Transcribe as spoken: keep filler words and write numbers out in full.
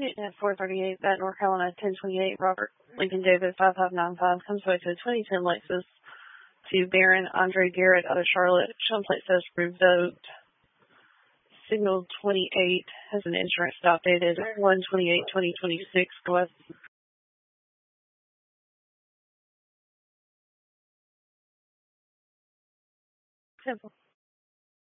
At four thirty-eight, that North Carolina ten twenty-eight, Robert Lincoln Davis five five nine five comes back to a twenty ten Lexus to Baron Andre Garrett out of Charlotte. Sean plate says revoked. Signal twenty-eight has an insurance stop dated one twenty-eight twenty twenty-six. Go ahead. Simple.